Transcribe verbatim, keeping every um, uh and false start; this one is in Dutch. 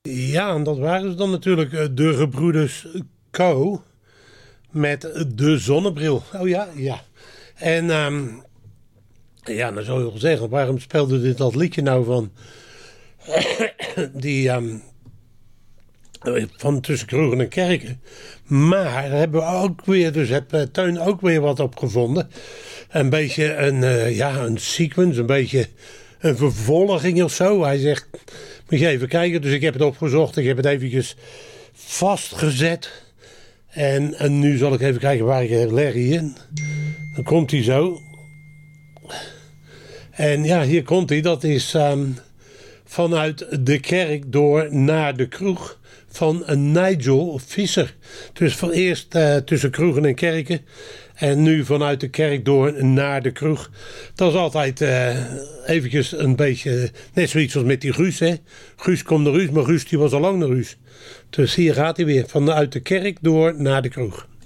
Ja, en dat waren ze dan natuurlijk, eh, de gebroeders Co. Met de zonnebril. Oh ja, ja. En ehm, ja, dan zou je wel zeggen, waarom speelde dit dat liedje nou van die ehm, van tussen Kroegen en Kerken. Maar hebben we ook weer, dus heb eh, Teun ook weer wat opgevonden. Een beetje een, eh, ja, een sequence, een beetje een vervolging of zo. Hij zegt, moet je even kijken. Dus ik heb het opgezocht, ik heb het eventjes vastgezet. En, en nu zal ik even kijken waar ik het leg hier. Dan komt hij zo. En ja, hier komt hij. Dat is um, vanuit de kerk door naar de kroeg van een Nigel Visser. Dus van eerst uh, tussen Kroegen en Kerken. En nu vanuit de kerk door naar de kroeg. Dat is altijd uh, eventjes een beetje net zoiets als met die Guus. Hè? Guus komt naar Ruus, maar Guus die was al lang naar Ruus. Dus hier gaat hij weer vanuit de kerk door naar de kroeg.